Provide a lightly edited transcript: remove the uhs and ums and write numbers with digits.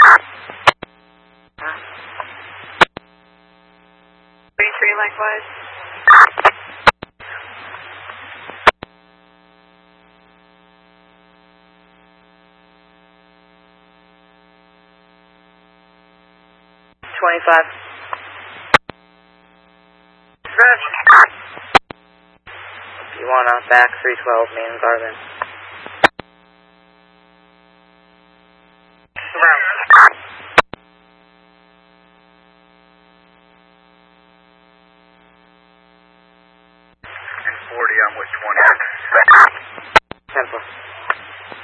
33 likewise. $25. Roger. If you want out back, 312 main Garvin. Roger. 40 on which one?